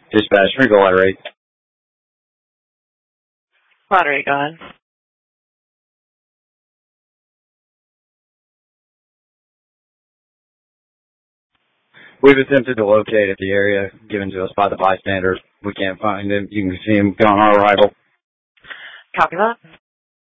Dispatch, sprinkle light rate. Water rate gone. We've attempted to locate at the area given to us by the bystanders. We can't find him. You can see him on our arrival. Copy that.